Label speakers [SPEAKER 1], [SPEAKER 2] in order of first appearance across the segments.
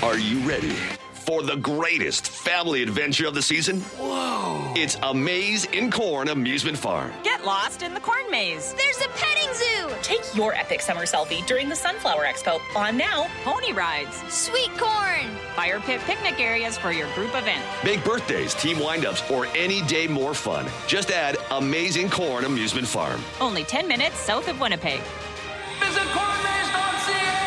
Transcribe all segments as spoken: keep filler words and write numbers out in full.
[SPEAKER 1] Are you ready for the greatest family adventure of the season? Whoa! It's A Maze in Corn Amusement Farm.
[SPEAKER 2] Get lost in the corn maze.
[SPEAKER 3] There's a petting zoo.
[SPEAKER 4] Take your epic summer selfie during the Sunflower Expo. On now.
[SPEAKER 2] Pony rides.
[SPEAKER 3] Sweet corn.
[SPEAKER 2] Fire pit picnic areas for your group event.
[SPEAKER 1] Big birthdays, team windups, or any day more fun. Just add A Maze in Corn Amusement Farm.
[SPEAKER 2] Only ten minutes south of Winnipeg.
[SPEAKER 5] Visit corn maze dot c a.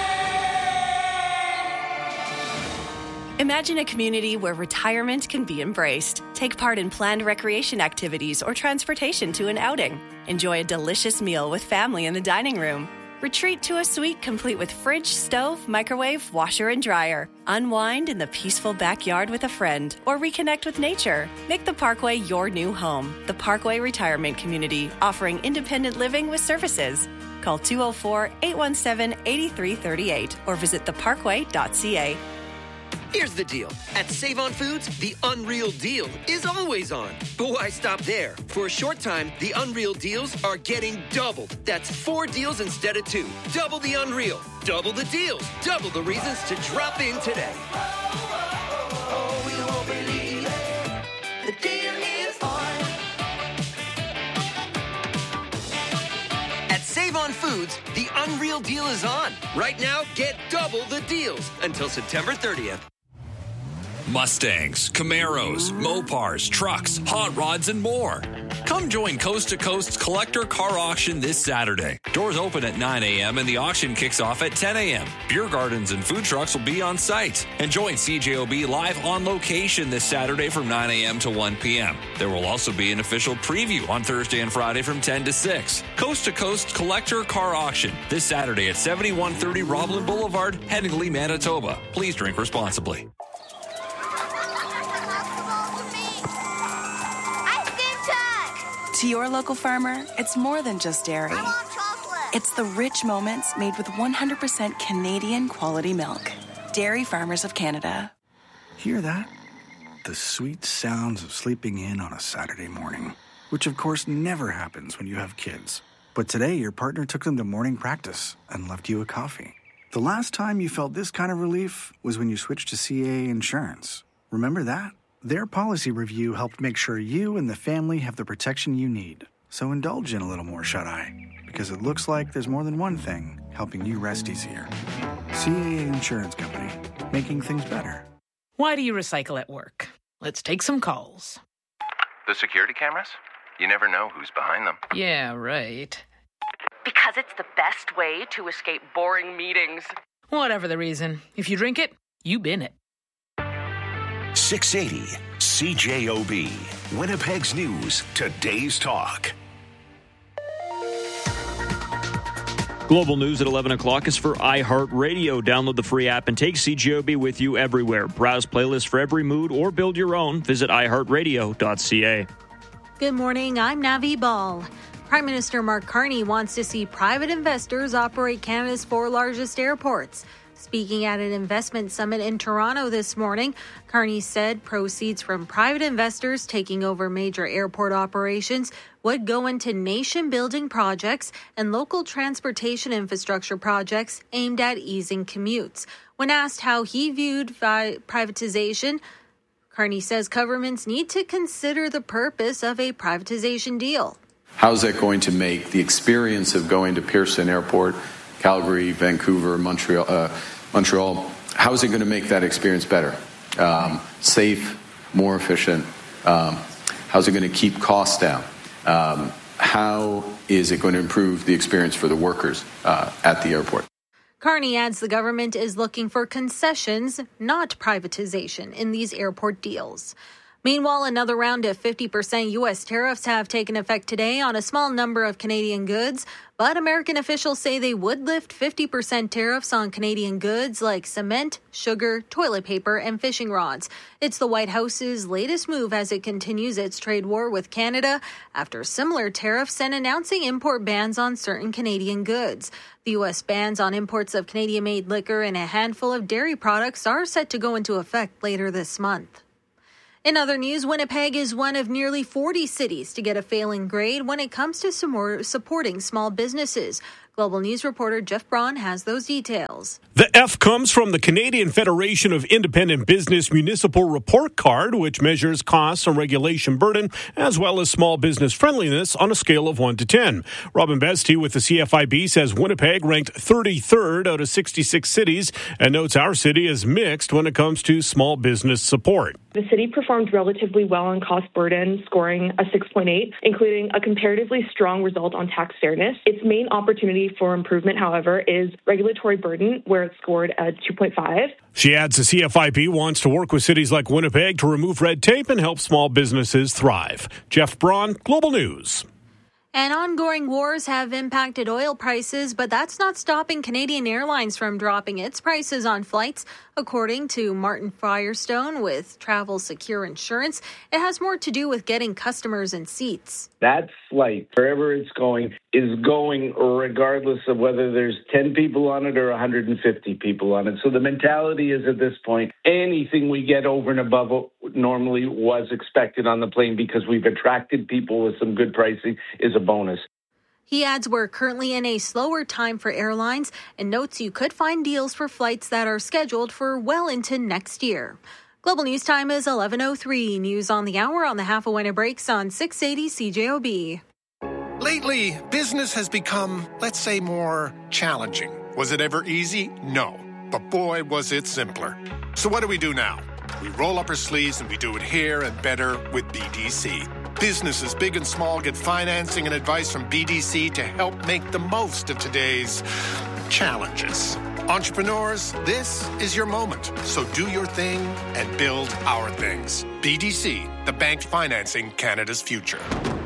[SPEAKER 6] Imagine a community where retirement can be embraced. Take part in planned recreation activities or transportation to an outing. Enjoy a delicious meal with family in the dining room. Retreat to a suite complete with fridge, stove, microwave, washer, and dryer. Unwind in the peaceful backyard with a friend or reconnect with nature. Make the Parkway your new home. The Parkway Retirement Community, offering independent living with services. Call two oh four, eight one seven, eight three three eight or visit the parkway dot c a.
[SPEAKER 7] Here's the deal. At Save-On Foods, the Unreal Deal is always on. But why stop there? For a short time, the Unreal Deals are getting doubled. That's four deals instead of two. Double the Unreal. Double the deals. Double the reasons to drop in today.
[SPEAKER 5] Oh, we won't believe it. The deal is on.
[SPEAKER 7] At Save-On Foods, the Unreal Deal is on. Right now, get double the deals until September thirtieth.
[SPEAKER 8] Mustangs, Camaros, Mopars, trucks, hot rods, and more. Come join Coast to Coast's Collector Car Auction this Saturday. Doors open at nine a.m. and the auction kicks off at ten a.m. Beer gardens and food trucks will be on site. And join C J O B live on location this Saturday from nine a.m. to one p.m. There will also be an official preview on Thursday and Friday from ten to six. Coast to Coast Collector Car Auction this Saturday at seventy-one thirty Roblin Boulevard, Headingley, Manitoba. Please drink responsibly.
[SPEAKER 9] To your local farmer, it's more than just dairy.
[SPEAKER 3] I want chocolate.
[SPEAKER 9] It's the rich moments made with one hundred percent Canadian quality milk. Dairy Farmers of Canada.
[SPEAKER 10] Hear that? The sweet sounds of sleeping in on a Saturday morning, which of course never happens when you have kids. But today your partner took them to morning practice and left you a coffee. The last time you felt this kind of relief was when you switched to C A Insurance. Remember that? Their policy review helped make sure you and the family have the protection you need. So indulge in a little more shut-eye, because it looks like there's more than one thing helping you rest easier. C A Insurance Company, making things better.
[SPEAKER 11] Why do you recycle at work? Let's take some calls.
[SPEAKER 12] The security cameras? You never know who's behind them.
[SPEAKER 11] Yeah, right.
[SPEAKER 4] Because it's the best way to escape boring meetings.
[SPEAKER 11] Whatever the reason, if you drink it, you bin it.
[SPEAKER 13] six eighty C J O B, Winnipeg's News, Today's Talk.
[SPEAKER 14] Global News at eleven o'clock is for iHeartRadio. Download the free app and take C J O B with you everywhere. Browse playlists for every mood or build your own. Visit i heart radio dot c a.
[SPEAKER 15] Good morning, I'm Navi Ball. Prime Minister Mark Carney wants to see private investors operate Canada's four largest airports. Speaking at an investment summit in Toronto this morning, Carney said proceeds from private investors taking over major airport operations would go into nation-building projects and local transportation infrastructure projects aimed at easing commutes. When asked how he viewed vi- privatization, Carney says governments need to consider the purpose of a privatization deal.
[SPEAKER 16] How's that going to make the experience of going to Pearson Airport, Calgary, Vancouver, Montreal, uh, Montreal, how is it going to make that experience better? Um, safe, more efficient? Um, how's it going to keep costs down? Um, how is it going to improve the experience for the workers uh, at the airport?
[SPEAKER 15] Carney adds the government is looking for concessions, not privatization, in these airport deals. Meanwhile, another round of fifty percent U S tariffs have taken effect today on a small number of Canadian goods, but American officials say they would lift fifty percent tariffs on Canadian goods like cement, sugar, toilet paper, and fishing rods. It's the White House's latest move as it continues its trade war with Canada after similar tariffs and announcing import bans on certain Canadian goods. The U S bans on imports of Canadian-made liquor and a handful of dairy products are set to go into effect later this month. In other news, Winnipeg is one of nearly forty cities to get a failing grade when it comes to supporting small businesses. Global News reporter Jeff Braun has those details.
[SPEAKER 17] The F comes from the Canadian Federation of Independent Business Municipal Report Card, which measures costs and regulation burden, as well as small business friendliness on a scale of one to ten. Robin Bestie with the C F I B says Winnipeg ranked thirty-third out of sixty-six cities and notes our city is mixed when it comes to small business support.
[SPEAKER 18] The city performed relatively well on cost burden, scoring a six point eight, including a comparatively strong result on tax fairness. Its main opportunity for improvement, however, is regulatory burden, where it scored a two point five.
[SPEAKER 17] She adds the C F I B wants to work with cities like Winnipeg to remove red tape and help small businesses thrive. Jeff Braun, Global News.
[SPEAKER 15] And ongoing wars have impacted oil prices, but that's not stopping Canadian Airlines from dropping its prices on flights. According to Martin Firestone with Travel Secure Insurance, it has more to do with getting customers in seats.
[SPEAKER 19] That flight, wherever it's going, is going regardless of whether there's ten people on it or one hundred fifty people on it. So the mentality is at this point, anything we get over and above what normally was expected on the plane because we've attracted people with some good pricing is a bonus.
[SPEAKER 15] He adds we're currently in a slower time for airlines and notes you could find deals for flights that are scheduled for well into next year. Global News Time is eleven oh three. News on the hour on the Half a Winner breaks on six eighty C J O B.
[SPEAKER 20] Lately, business has become, let's say, more challenging. Was it ever easy? No. But boy, was it simpler. So what do we do now? We roll up our sleeves and we do it here and better with B D C. Businesses big and small get financing and advice from B D C to help make the most of today's challenges. Entrepreneurs, this is your moment. So do your thing and build our things. B D C, the bank financing Canada's future.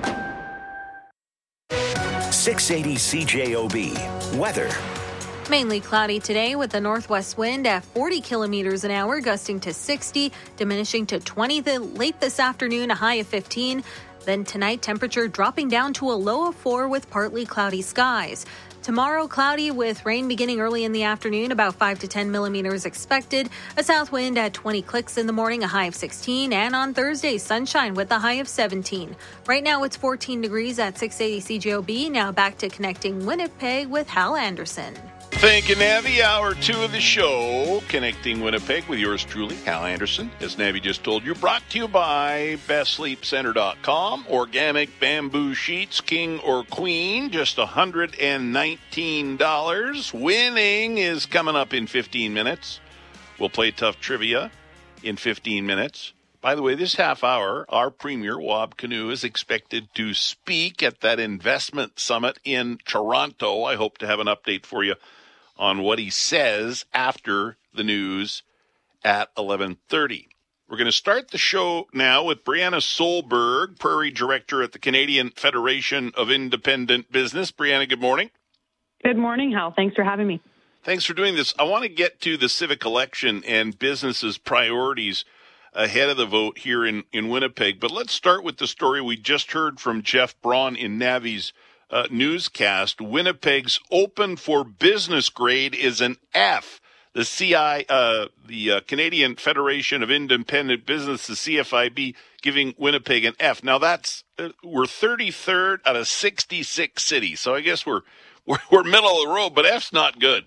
[SPEAKER 13] six eighty C J O B. Weather.
[SPEAKER 15] Mainly cloudy today with a northwest wind at forty kilometers an hour, gusting to sixty, diminishing to twenty the, late this afternoon, a high of fifteen. Then tonight, temperature dropping down to a low of four with partly cloudy skies. Tomorrow, cloudy with rain beginning early in the afternoon, about five to ten millimeters expected. A south wind at twenty clicks in the morning, a high of sixteen. And on Thursday, sunshine with a high of seventeen. Right now, it's fourteen degrees at six eighty C J O B. Now back to Connecting Winnipeg with Hal Anderson.
[SPEAKER 21] Thank you, Navi. Hour two of the show, Connecting Winnipeg with yours truly, Hal Anderson. As Navi just told you, brought to you by best sleep center dot com. Organic bamboo sheets, king or queen, just one hundred nineteen dollars. Winning is coming up in fifteen minutes. We'll play tough trivia in fifteen minutes. By the way, this half hour, our premier, Wab Kinew, is expected to speak at that investment summit in Toronto. I hope to have an update for you on what he says after the news at eleven thirty. We're going to start the show now with Brianna Solberg, Prairie Director at the Canadian Federation of Independent Business. Brianna, good morning.
[SPEAKER 18] Good morning, Hal. Thanks for having me.
[SPEAKER 21] Thanks for doing this. I want to get to the civic election and businesses' priorities ahead of the vote here in, in Winnipeg. But let's start with the story we just heard from Jeff Braun in Navi's uh, newscast. Winnipeg's open for business grade is an F. The C I, uh, the uh, Canadian Federation of Independent Business, the C F I B, giving Winnipeg an F. Now that's uh, we're thirty-third out of sixty-six cities, so I guess we're we're, we're middle of the road. But F's not good.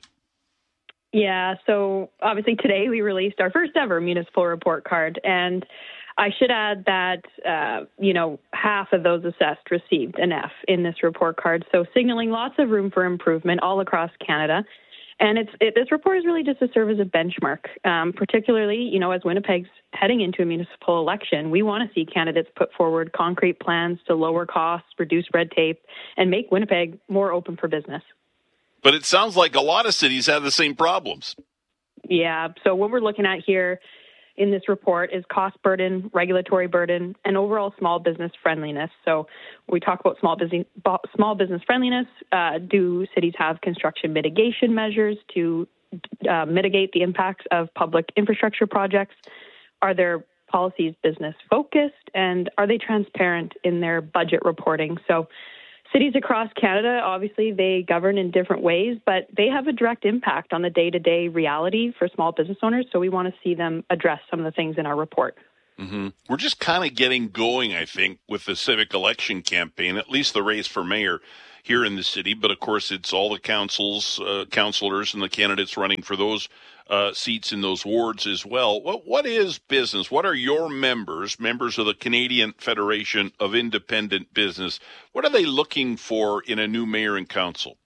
[SPEAKER 18] Yeah, so obviously today we released our first ever municipal report card, and I should add that, uh, you know, half of those assessed received an F in this report card, so signaling lots of room for improvement all across Canada. And it's it, this report is really just to serve as a benchmark, um, particularly, you know, as Winnipeg's heading into a municipal election. We want to see candidates put forward concrete plans to lower costs, reduce red tape, and make Winnipeg more open for business.
[SPEAKER 21] But it sounds like a lot of cities have the same problems.
[SPEAKER 18] Yeah. So what we're looking at here in this report is cost burden, regulatory burden, and overall small business friendliness. So when we talk about small business small business friendliness, uh, do cities have construction mitigation measures to uh, mitigate the impacts of public infrastructure projects? Are their policies business focused, and are they transparent in their budget reporting? So cities across Canada, obviously, they govern in different ways, but they have a direct impact on the day-to-day reality for small business owners, so we want to see them address some of the things in our report.
[SPEAKER 21] Mm-hmm. We're just kind of getting going, I think, with the civic election campaign, at least the race for mayor here in the city. But, of course, it's all the councils, uh, councillors and the candidates running for those uh, seats in those wards as well. What What is business? What are your members, members of the Canadian Federation of Independent Business, what are they looking for in a new mayor and council?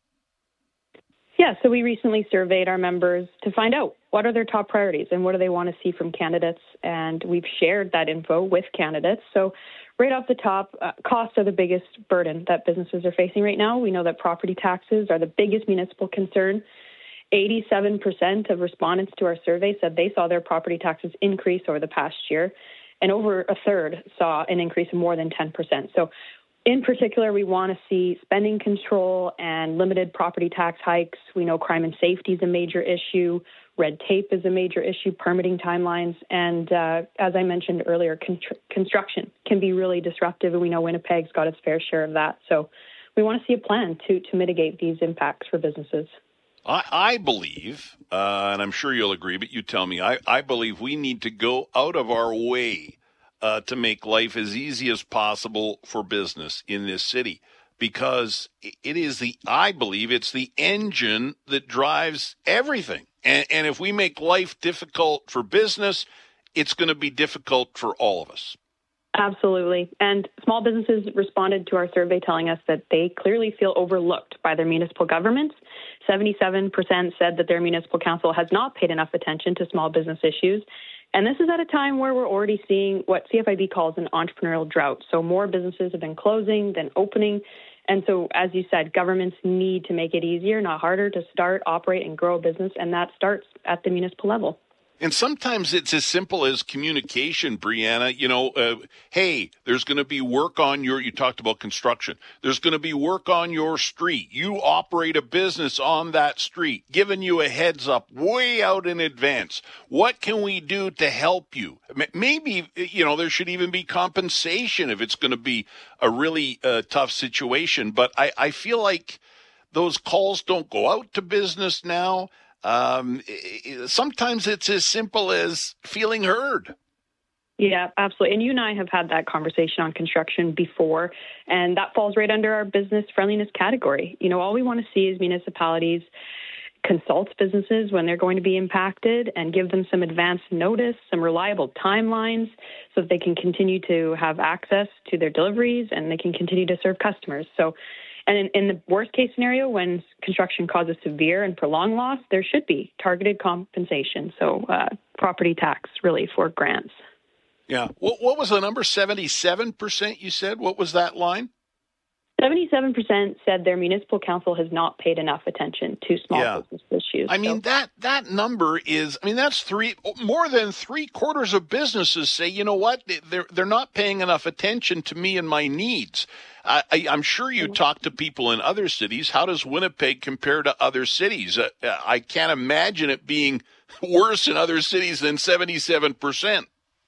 [SPEAKER 18] Yeah, so we recently surveyed our members to find out what are their top priorities and what do they want to see from candidates. And we've shared that info with candidates. So right off the top, uh, costs are the biggest burden that businesses are facing right now. We know that property taxes are the biggest municipal concern. eighty-seven percent of respondents to our survey said they saw their property taxes increase over the past year, and over a third saw an increase of more than ten percent. So in particular, we want to see spending control and limited property tax hikes. We know crime and safety is a major issue. Red tape is a major issue, permitting timelines. And uh, as I mentioned earlier, con- construction can be really disruptive, and we know Winnipeg's got its fair share of that. So we want to see a plan to, to mitigate these impacts for businesses.
[SPEAKER 21] I, I believe, uh, and I'm sure you'll agree, but you tell me, I, I believe we need to go out of our way Uh, to make life as easy as possible for business in this city, because it is the, I believe it's the engine that drives everything. And, and if we make life difficult for business, it's going to be difficult for all of us.
[SPEAKER 18] Absolutely. And small businesses responded to our survey telling us that they clearly feel overlooked by their municipal governments. seventy-seven percent said that their municipal council has not paid enough attention to small business issues. And this is at a time where we're already seeing what C F I B calls an entrepreneurial drought. So more businesses have been closing than opening. And so, as you said, governments need to make it easier, not harder, to start, operate, and grow a business. And that starts at the municipal level.
[SPEAKER 21] And sometimes it's as simple as communication, Brianna. You know, uh, hey, there's going to be work on your, you talked about construction. There's going to be work on your street. You operate a business on that street, giving you a heads up way out in advance. What can we do to help you? Maybe, you know, there should even be compensation if it's going to be a really uh, tough situation. But I, I feel like those calls don't go out to business now. Um, sometimes it's as simple as feeling heard.
[SPEAKER 18] Yeah, absolutely. And you and I have had that conversation on construction before, and that falls right under our business friendliness category. You know, all we want to see is municipalities consult businesses when they're going to be impacted and give them some advance notice, some reliable timelines so that they can continue to have access to their deliveries and they can continue to serve customers. So And in, in the worst case scenario, when construction causes severe and prolonged loss, there should be targeted compensation. So uh, property tax relief or grants.
[SPEAKER 21] Yeah. What, what was the number? seventy-seven percent you said? What was that line?
[SPEAKER 18] seventy-seven percent said their municipal council has not paid enough attention to small
[SPEAKER 21] yeah.
[SPEAKER 18] business issues.
[SPEAKER 21] I mean, so. that that number is, I mean, that's three, more than three quarters of businesses say, you know what, they're, they're not paying enough attention to me and my needs. I, I, I'm sure you talk to people in other cities. How does Winnipeg compare to other cities? Uh, I can't imagine it being worse in other cities than seventy-seven percent.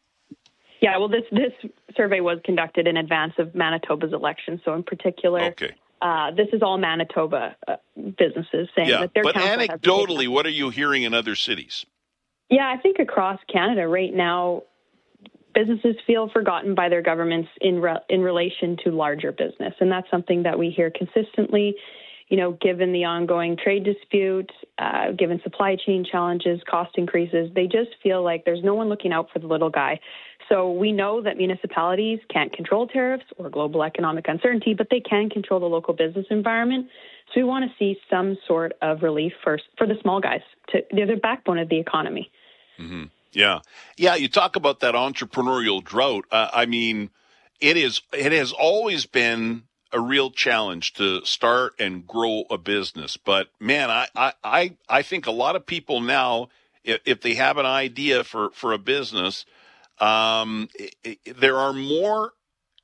[SPEAKER 18] Yeah, well, this this survey was conducted in advance of Manitoba's election. So in particular,
[SPEAKER 21] okay.
[SPEAKER 18] uh, this is all Manitoba uh, businesses saying
[SPEAKER 21] yeah,
[SPEAKER 18] that their
[SPEAKER 21] but
[SPEAKER 18] council
[SPEAKER 21] anecdotally, what are you hearing in other cities?
[SPEAKER 18] Yeah, I think across Canada right now, businesses feel forgotten by their governments in re- in relation to larger business. And that's something that we hear consistently, you know, given the ongoing trade dispute, uh, given supply chain challenges, cost increases, they just feel like there's no one looking out for the little guy. So we know that municipalities can't control tariffs or global economic uncertainty, but they can control the local business environment. So we want to see some sort of relief first for the small guys. To, they're the backbone of the economy.
[SPEAKER 21] Mm-hmm. Yeah. Yeah, you talk about that entrepreneurial drought. Uh, I mean, it is it has always been a real challenge to start and grow a business. But, man, I I, I think a lot of people now, if, if they have an idea for, for a business, um, it, it, there are more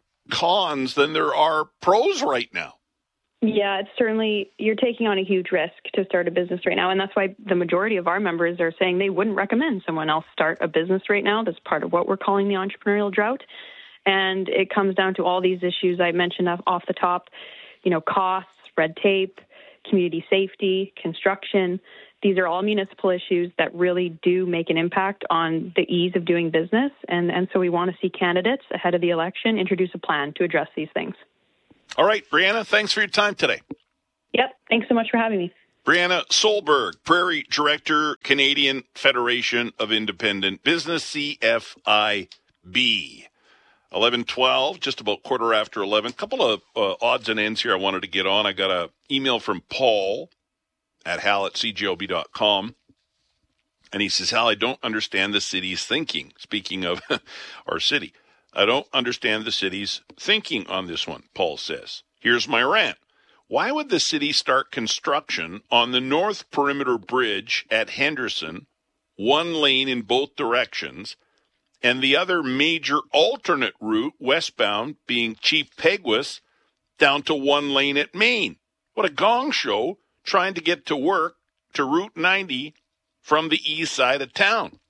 [SPEAKER 21] cons than there are pros right now.
[SPEAKER 18] Yeah, it's certainly, you're taking on a huge risk to start a business right now. And that's why the majority of our members are saying they wouldn't recommend someone else start a business right now. That's part of what we're calling the entrepreneurial drought. And it comes down to all these issues I mentioned off the top, you know, costs, red tape, community safety, construction. these are all municipal issues that really do make an impact on the ease of doing business. And, and so we want to see candidates ahead of the election introduce a plan to address these things.
[SPEAKER 21] All right, Brianna, thanks for your time today.
[SPEAKER 18] Yep. Thanks so much for having me.
[SPEAKER 21] Brianna Solberg, Prairie Director, Canadian Federation of Independent Business, C F I B. eleven twelve, just about quarter after eleven. A couple of uh, odds and ends here I wanted to get on. I got an email from Paul at hal at c j o b dot com. And he says, Hal, I don't understand the city's thinking. Speaking of our city, I don't understand the city's thinking on this one, Paul says. Here's my rant. Why would the city start construction on the North Perimeter Bridge at Henderson, one lane in both directions, and the other major alternate route westbound being Chief Peguis down to one lane at Main? What a gong show trying to get to work to Route ninety from the east side of town.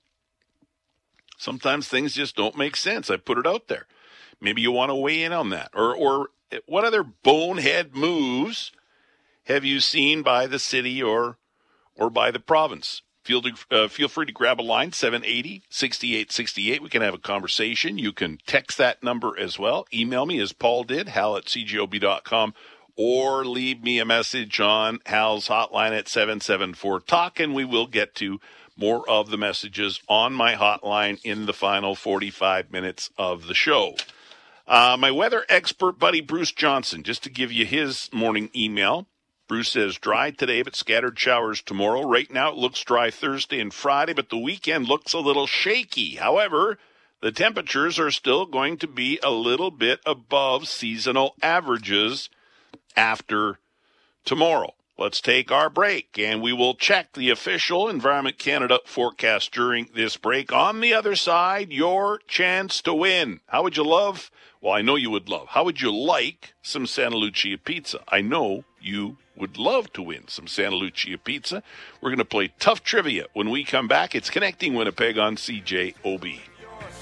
[SPEAKER 21] Sometimes things just don't make sense. I put it out there. Maybe you want to weigh in on that. Or, or what other bonehead moves have you seen by the city or or by the province? Feel, to, uh, feel free to grab a line, seven eight zero, six eight six eight. We can have a conversation. You can text that number as well. Email me, as Paul did, hal at c j o b dot com, or leave me a message on Hal's hotline at seven seven four talk, and we will get to more of the messages on my hotline in the final forty-five minutes of the show. Uh, my weather expert buddy, Bruce Johnson, just to give you his morning email. Bruce says, dry today, but scattered showers tomorrow. Right now, it looks dry Thursday and Friday, but the weekend looks a little shaky. However, the temperatures are still going to be a little bit above seasonal averages after tomorrow. Let's take our break, and we will check the official Environment Canada forecast during this break. On the other side, your chance to win. How would you love? Well, I know you would love. How would you like some Santa Lucia pizza? I know you would love to win some Santa Lucia pizza. We're going to play tough trivia when we come back. It's Connecting Winnipeg on C J O B.